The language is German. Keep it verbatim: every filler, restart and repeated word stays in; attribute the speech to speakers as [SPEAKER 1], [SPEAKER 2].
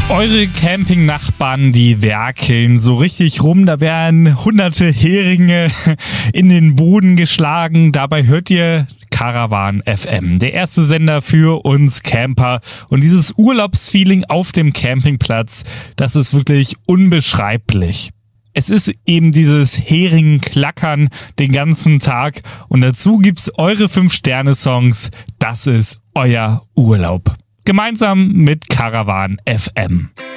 [SPEAKER 1] Eure Camping-Nachbarn, die werkeln so richtig rum, da werden hunderte Heringe in den Boden geschlagen. Dabei hört ihr Caravan F M, der erste Sender für uns Camper. Und dieses Urlaubsfeeling auf dem Campingplatz, das ist wirklich unbeschreiblich. Es ist eben dieses Hering-Klackern den ganzen Tag und dazu gibt's eure fünf Sterne Songs. Das ist euer Urlaub. Gemeinsam mit Caravan F M.